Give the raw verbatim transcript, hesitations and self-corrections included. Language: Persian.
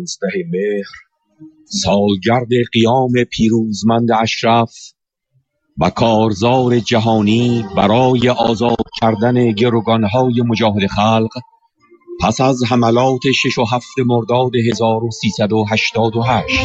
پانزده مهر، سالگرد قیام پیروزمند اشرف و کارزار جهانی برای آزاد کردن گروگانهای مجاهد خلق پس از حملات شش و هفت مرداد هزار و سیصد و هشتاد و هشت